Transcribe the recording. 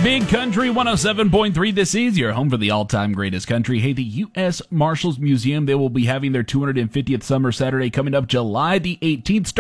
Big Country 107.3. This is your home for the all-time greatest country. Hey, the U.S. Marshals Museum, they will be having their 250th Summer Saturday coming up July the 18th.